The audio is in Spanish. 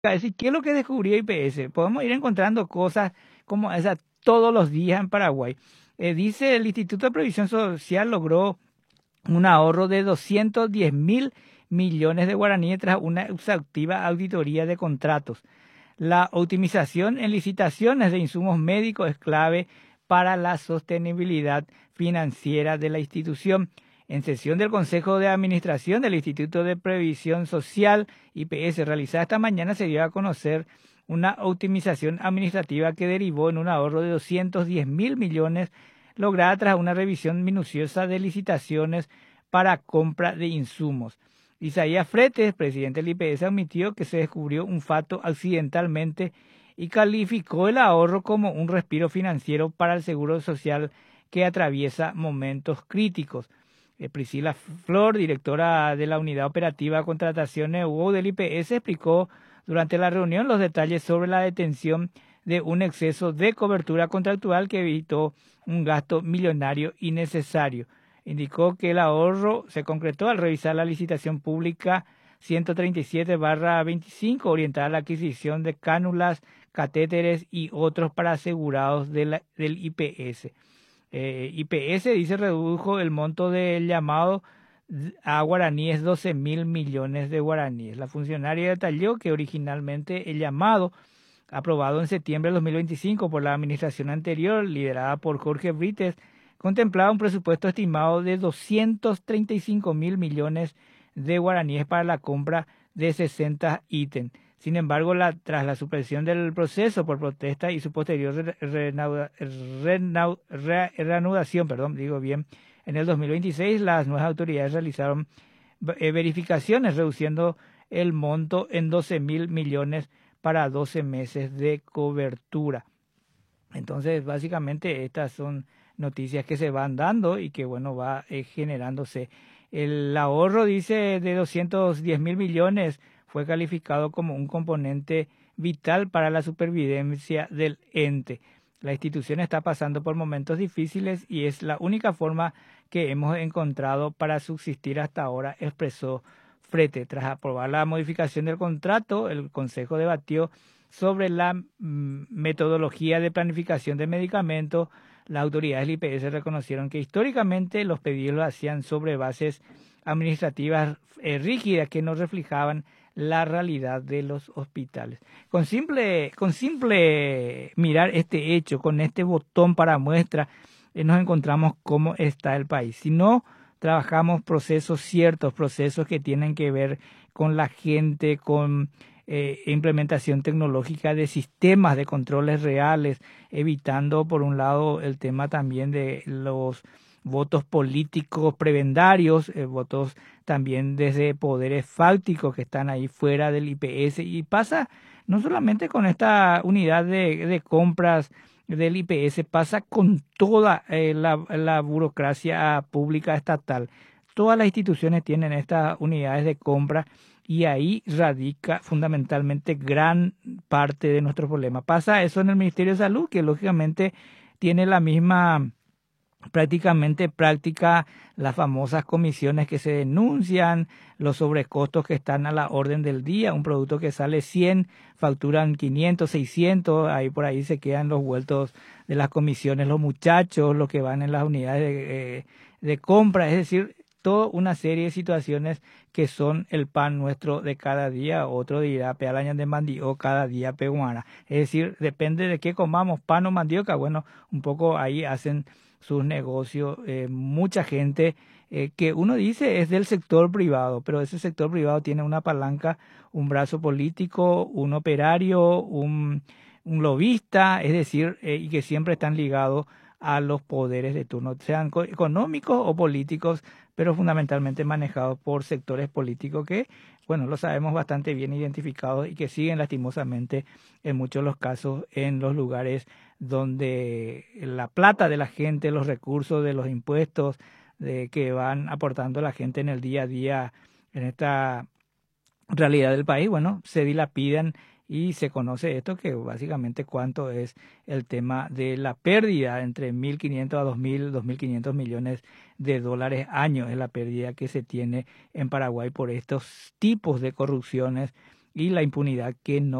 Es decir, ¿qué es lo que descubrió IPS? Podemos ir encontrando cosas como esas todos los días en Paraguay. Dice el Instituto de Previsión Social logró un ahorro de 210.000 millones de guaraníes tras una exhaustiva auditoría de contratos. La optimización en licitaciones de insumos médicos es clave para la sostenibilidad financiera de la institución. En sesión del Consejo de Administración del Instituto de Previsión Social, IPS, realizada esta mañana, se dio a conocer una optimización administrativa que derivó en un ahorro de 210.000 millones lograda tras una revisión minuciosa de licitaciones para compra de insumos. Isaías Fretes, presidente del IPS, admitió que se descubrió un fato accidentalmente y calificó el ahorro como un respiro financiero para el Seguro Social que atraviesa momentos críticos. Priscila Flor, directora de la Unidad Operativa Contrataciones UO del IPS, explicó durante la reunión los detalles sobre la detención de un exceso de cobertura contractual que evitó un gasto millonario innecesario. Indicó que el ahorro se concretó al revisar la licitación pública 137/25 orientada a la adquisición de cánulas, catéteres y otros para asegurados del IPS. IPS dice redujo el monto del llamado a guaraníes 12.000 millones de guaraníes. La funcionaria detalló que originalmente el llamado aprobado en septiembre de 2025 por la administración anterior, liderada por Jorge Brites, contemplaba un presupuesto estimado de 235.000 millones de guaraníes para la compra de 60 ítems. Sin embargo, tras la suspensión del proceso por protesta y su posterior reanudación, en el 2026, las nuevas autoridades realizaron verificaciones, reduciendo el monto en 12.000 millones para 12 meses de cobertura. Entonces, básicamente, estas son noticias que se van dando y que, bueno, va generándose. El ahorro, dice, de 210.000 millones fue calificado como un componente vital para la supervivencia del ente. La institución está pasando por momentos difíciles y es la única forma que hemos encontrado para subsistir hasta ahora, expresó Frete. Tras aprobar la modificación del contrato, el Consejo debatió sobre la metodología de planificación de medicamentos. Las autoridades del IPS reconocieron que históricamente los pedidos lo hacían sobre bases administrativas rígidas que no reflejaban la realidad de los hospitales. Con simple mirar este hecho, con este botón para muestra, nos encontramos cómo está el país. Si no trabajamos procesos ciertos, procesos que tienen que ver con la gente, con implementación tecnológica de sistemas de controles reales, evitando por un lado el tema también de los votos políticos prebendarios, votos también desde poderes fácticos que están ahí fuera del IPS, y pasa no solamente con esta unidad de compras del IPS, pasa con toda la burocracia pública estatal. Todas las instituciones tienen estas unidades de compra y ahí radica fundamentalmente gran parte de nuestro problema. Pasa eso en el Ministerio de Salud, que lógicamente tiene la misma práctica, las famosas comisiones que se denuncian, los sobrecostos que están a la orden del día, un producto que sale 100, facturan 500, 600, ahí por ahí se quedan los vueltos de las comisiones, los muchachos, los que van en las unidades de compra, es decir, toda una serie de situaciones que son el pan nuestro de cada día. Otro dirá, pealaña de mandioca, cada día peguana. Es decir, depende de qué comamos, pan o mandioca. Bueno, un poco ahí hacen sus negocios. Mucha gente que uno dice es del sector privado, pero ese sector privado tiene una palanca, un brazo político, un operario, un lobista, es decir, y que siempre están ligados a los poderes de turno, sean económicos o políticos, pero fundamentalmente manejados por sectores políticos que, bueno, lo sabemos bastante bien identificados y que siguen lastimosamente en muchos de los casos en los lugares donde la plata de la gente, los recursos de los impuestos que van aportando la gente en el día a día en esta realidad del país, bueno, se dilapidan y se conoce esto que básicamente cuánto es el tema de la pérdida entre 1.500 a 2.500 millones de dólares año, es la pérdida que se tiene en Paraguay por estos tipos de corrupciones y la impunidad que no